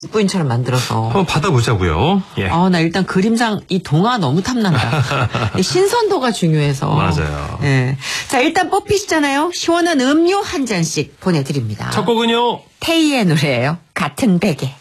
부인처럼 만들어서. 한번 받아보자고요. 예. 나 일단 그림상 이 동화 너무 탐난다. 신선도가 중요해서. 맞아요. 예. 자, 일단 뽑히시잖아요. 시원한 음료 한 잔씩 보내드립니다. 첫 곡은요. 테이의 노래예요. 같은 베개.